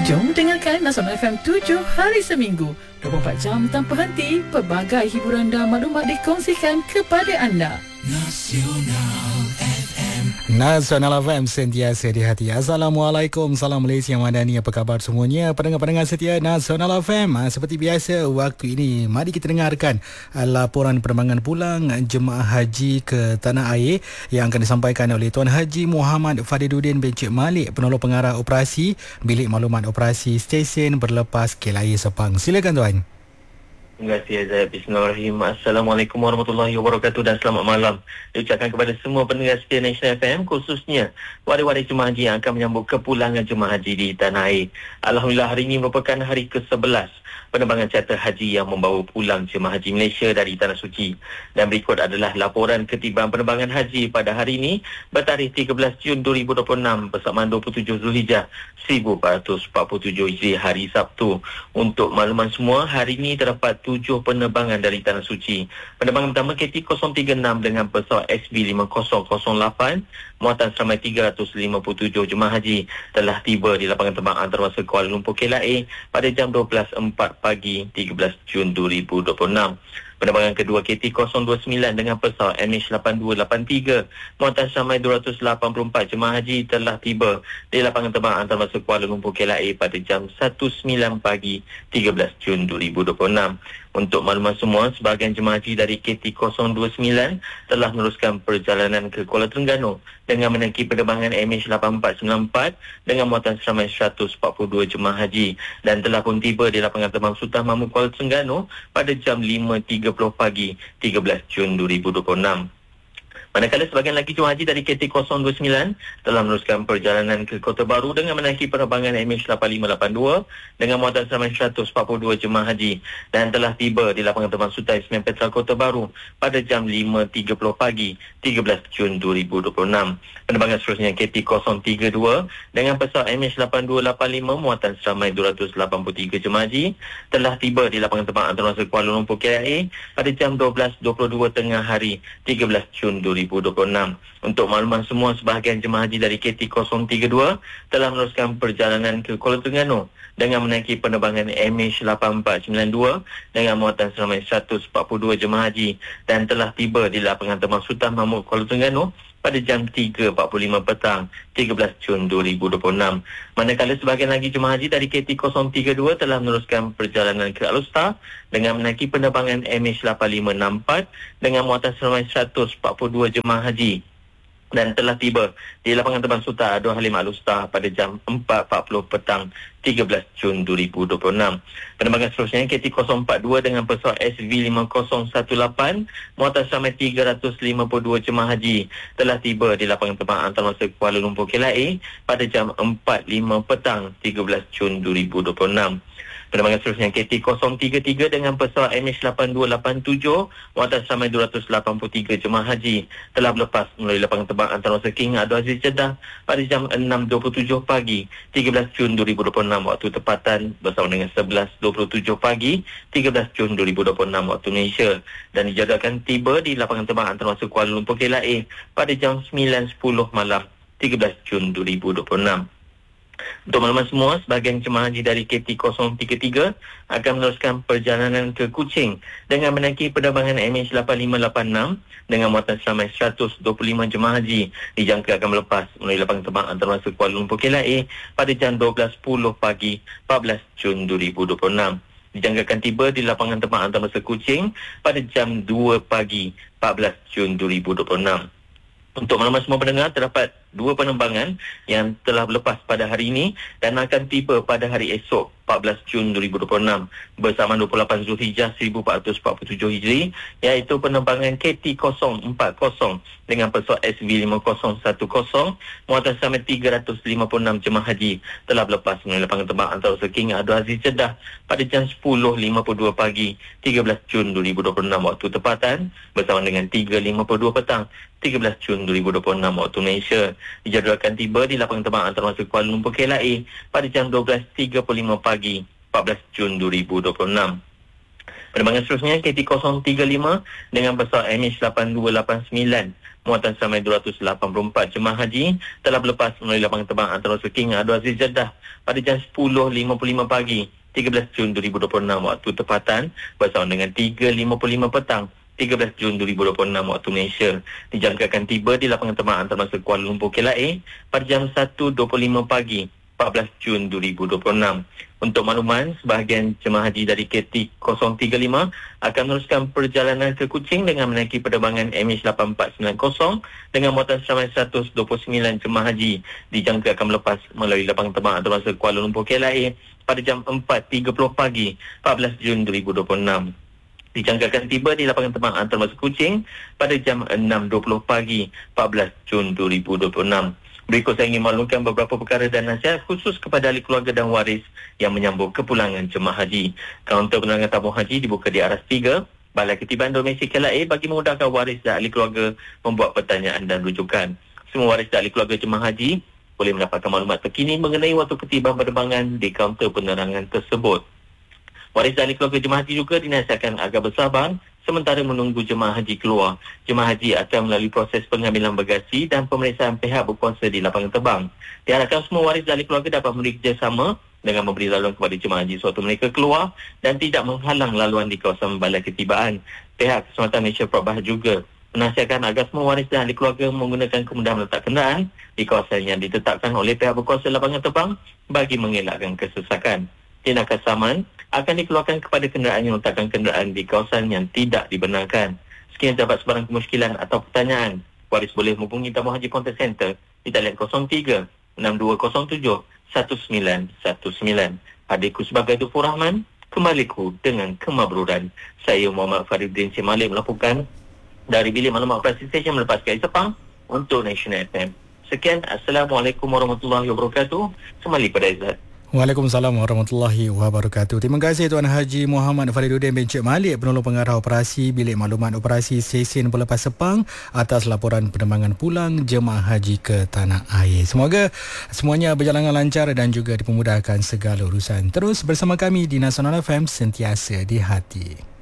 Jom dengarkan Nasional FM 7 hari seminggu, 24 jam tanpa henti. Pelbagai hiburan dan maklumat dikongsikan kepada anda. Nasional FM sentiasa di hati. Assalamualaikum, salam Malaysia Madani. Apa khabar semuanya pendengar-pendengar setia Nasional FM? Seperti biasa, waktu ini mari kita dengarkan laporan penerbangan pulang jemaah haji ke Tanah Air yang akan disampaikan oleh Tuan Haji Muhammad Fadiluddin bin Cik Malik, Penolong Pengarah Operasi Bilik Maklumat Operasi Stesen Berlepas KLIA Sepang. Silakan Tuan. Terima kasih Azhar. Bismillahirrahmanirrahim. Assalamualaikum warahmatullahi wabarakatuh dan selamat malam diucapkan kepada semua pendengar setia Nasional FM, khususnya waris-waris jemaah haji yang akan menyambut kepulangan jemaah haji di Tanah Air. Alhamdulillah, hari ini merupakan hari ke-11 penerbangan charter haji yang membawa pulang jemaah haji Malaysia dari Tanah Suci. Dan berikut adalah laporan ketibaan penerbangan haji pada hari ini bertarikh 13 Jun 2026 bersamaan 27 Zulhijjah 1447 Hijri, hari Sabtu. Untuk makluman semua, hari ini terdapat 7 penerbangan dari Tanah Suci. Penerbangan pertama KT-036 dengan pesawat SB5008 muatan seramai 357 jemaah haji telah tiba di lapangan terbang antarabangsa Kuala Lumpur KLIA pada jam 12.04 pagi 13 Jun 2026. Penerbangan kedua KT-029 dengan pesawat MH8283 muatan seramai 284 jemaah haji telah tiba di lapangan terbang antarabangsa Kuala Lumpur KLIA pada jam 19 pagi 13 Jun 2026. Untuk maklumat semua, sebahagian jemaah haji dari KT-029 telah meneruskan perjalanan ke Kuala Terengganu dengan menaiki penerbangan MH8494 dengan muatan seramai 142 jemaah haji dan telah pun tiba di lapangan terbang Sultan Mahmud Kuala Terengganu pada jam 5.30 pagi 13 Jun 2026. Manakala sebahagian lagi jemaah haji dari KT-029 telah meneruskan perjalanan ke Kota Baru dengan menaiki penerbangan MH8582 dengan muatan seramai 142 jemaah haji dan telah tiba di lapangan terbang Sultan Ismail Petra Kota Baru pada jam 5.30 pagi 13 Jun 2026. Penerbangan seterusnya KT-032 dengan pesawat MH8285 muatan seramai 283 jemaah haji telah tiba di lapangan terbang antarabangsa Kuala Lumpur KLIA pada jam 12.22 tengah hari 13 Jun 2026. Untuk makluman semua, sebahagian jemaah haji dari KT-032 telah meneruskan perjalanan ke Kuala Terengganu dengan menaiki penerbangan MH8492 dengan muatan seramai 142 jemaah haji dan telah tiba di lapangan terbang Sultan Mahmud Kuala Terengganu pada jam 3.45 petang 13 Jun 2026. Manakala sebahagian lagi jemaah haji dari KT-032 telah meneruskan perjalanan ke Al-Ustar dengan menaiki penerbangan MH8564 dengan muatan seramai 142 jemaah haji dan telah tiba di lapangan terbang Sultan Abdul Halim Al-Ustar pada jam 4.40 petang 13 Jun 2026. Penerbangan seterusnya KT-042 dengan pesawat SV5018 muatan seramai 352 jemaah haji telah tiba di lapangan terbang antarabangsa Kuala Lumpur KLIA pada jam 4.05 petang 13 Jun 2026. Penerbangan seterusnya KT-033 dengan pesawat MH8287 muatan seramai 283 jemaah haji telah berlepas melalui lapangan terbang antarabangsa King Abdul Aziz Jeddah pada jam 6.27 pagi 13 Jun 2026 waktu tempatan bersama dengan 11.27 pagi 13 Jun 2026 waktu Malaysia dan dijadualkan tiba di lapangan terbang antarabangsa Kuala Lumpur KLIA pada jam 9.10 malam 13 Jun 2026. Untuk makluman semua, sebahagian jemaah haji dari KT-033 akan meneruskan perjalanan ke Kuching dengan menaiki penerbangan MH8586 dengan muatan seramai 125 jemaah haji dijangka akan melepas melalui lapangan terbang antarabangsa Kuala Lumpur KLIA pada jam 12.10 pagi 14 Jun 2026. Dijangkakan tiba di lapangan terbang antarabangsa Kuching pada jam 2 pagi 14 Jun 2026. Untuk maklumat semua pendengar, terdapat 2 penerbangan yang telah berlepas pada hari ini dan akan tiba pada hari esok 14 Jun 2026 bersama 28 Zulhijjah 1447 Hijri, iaitu penerbangan KT-040 dengan pesawat SV5010 muatan seramai 356 jemaah haji telah berlepas melalui lapangan terbang antarabangsa King Abdul Aziz Jeddah pada jam 10.52 pagi 13 Jun 2026 waktu tempatan bersama dengan 3.52 petang 13 Jun 2026 waktu Malaysia. Dijadualkan tiba di lapangan terbang antarabangsa Kuala Lumpur KLIA pada jam 12.35 pagi 14 Jun 2026. Penerbangan seterusnya KT-035 dengan pesawat MH8289 muatan sampai 284 jemaah haji telah berlepas melalui lapangan terbang antarabangsa King Abdul Aziz Jeddah pada jam 10.55 pagi 13 Jun 2026 waktu tempatan bersama dengan 3.55 petang 13 Jun 2026 waktu Malaysia. Dijangkakan tiba di lapangan terbang antarabangsa Kuala Lumpur KLIA pada jam 1.25 pagi 14 Jun 2026. Untuk makluman, sebahagian jemaah haji dari KT 035 akan meneruskan perjalanan ke Kuching dengan menaiki penerbangan MH8490 dengan muatan seramai 129 jemaah haji. Dijangka akan melepas melalui lapangan terbang antarabangsa Kuala Lumpur KLIA pada jam 4.30 pagi 14 Jun 2026. Dijangkakan tiba di lapangan terbang antarabangsa Kuching pada jam 6.20 pagi 14 Jun 2026. Berikut saya ingin maklumkan beberapa perkara dan nasihat khusus kepada ahli keluarga dan waris yang menyambut kepulangan jemaah haji. Kaunter penerangan tabung haji dibuka di Aras 3, Balai Ketibaan Domestik KLIA bagi memudahkan waris dan ahli keluarga membuat pertanyaan dan rujukan. Semua waris dan ahli keluarga jemaah haji boleh mendapatkan maklumat terkini mengenai waktu ketibaan penerbangan di kaunter penerangan tersebut. Waris dan ahli keluarga jemaah haji juga dinasihatkan agar bersabar sementara menunggu jemaah haji keluar. Jemaah haji akan melalui proses pengambilan bagasi dan pemeriksaan pihak berkuasa di lapangan terbang. Diharapkan semua waris dan ahli keluarga dapat memberi kerjasama dengan memberi laluan kepada jemaah haji sewaktu mereka keluar dan tidak menghalang laluan di kawasan balai ketibaan. Pihak Keselamatan Malaysia Prabah juga menasihatkan agar semua waris dan ahli keluarga menggunakan kemudahan meletak kenderaan di kawasan yang ditetapkan oleh pihak berkuasa lapangan terbang bagi mengelakkan kesesakan. Tindakan saman akan dikeluarkan kepada kenderaan yang meletakkan kenderaan di kawasan yang tidak dibenarkan. Sekiranya terdapat sebarang kemusykilan atau pertanyaan, waris boleh menghubungi Tabung Haji Contact Center di talian 03 6207 1919. Adikku sebagai Dufur Rahman, kembaliku dengan kemabruran. Saya Muhammad Faridin Simalik melaporkan dari Bilik Maklumat Operasi Stesen Melepas Kait Sepang untuk National FM. Sekian, Assalamualaikum warahmatullahi wabarakatuh. Kembali pada Izzat. Waalaikumsalam warahmatullahi wabarakatuh. Terima kasih Tuan Haji Muhammad Fariduddin bin Cik Malik, penolong pengarah operasi Bilik Maklumat Operasi Stesen Pelepas Sepang atas laporan penerbangan pulang jemaah haji ke tanah air. Semoga semuanya berjalan lancar dan juga dipermudahkan segala urusan. Terus bersama kami di Nasional FM, sentiasa di hati.